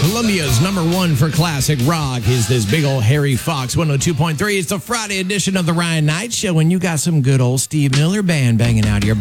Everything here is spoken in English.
Columbia's number one for classic rock is this big old Harry Fox 102.3. It's the Friday edition of the Ryan Knight Show, and you got some good old Steve Miller Band banging out here.